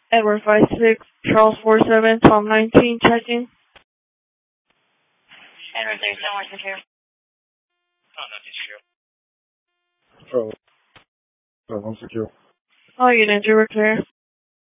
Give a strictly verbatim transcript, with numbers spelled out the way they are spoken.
Edward five six, Charles four seven, Tom nineteen, checking. Edward thirty-seven, where's the care? Oh, no, secure. Oh, one secure. All units, you were clear.